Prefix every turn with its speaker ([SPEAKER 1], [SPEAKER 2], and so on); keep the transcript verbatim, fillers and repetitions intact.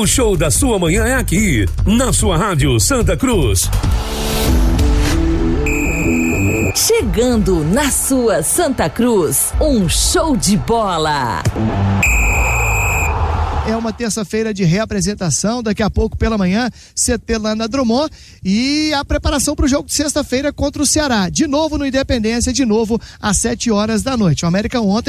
[SPEAKER 1] O show da sua manhã é aqui, na sua rádio Santa Cruz.
[SPEAKER 2] Chegando na sua Santa Cruz, um show de bola.
[SPEAKER 3] É uma terça-feira de reapresentação, daqui a pouco pela manhã, C T Lana Drummond, e a preparação para o jogo de sexta-feira contra o Ceará, de novo no Independência, de novo às sete horas da noite. O América ontem